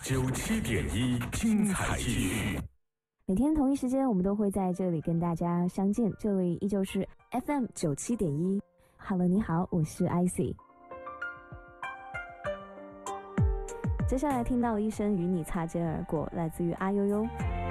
97.1精彩继续。 每天同一时间，我们都会在这里跟大家相见。这里依旧是 FM 97.1。Hello， 你好，我是 IC。接下来听到了一声与你擦肩而过，来自于阿悠悠。